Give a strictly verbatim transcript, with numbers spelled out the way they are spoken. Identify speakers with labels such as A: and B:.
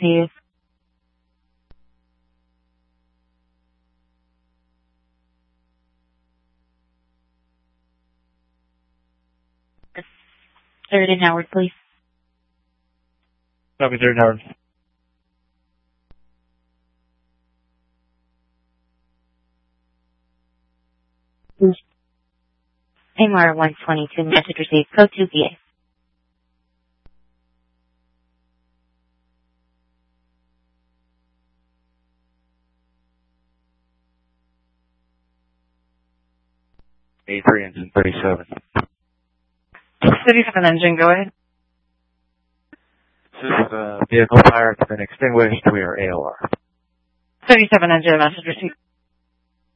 A: received. Third and Howard, please.
B: Copy, third and Howard.
A: A M R one twenty-two, message received. Code two V A.
B: A three engine thirty-seven.
A: thirty-seven engine, go ahead.
B: This is uh, vehicle fire has been extinguished. We are A O R.
A: thirty-seven engine, message received.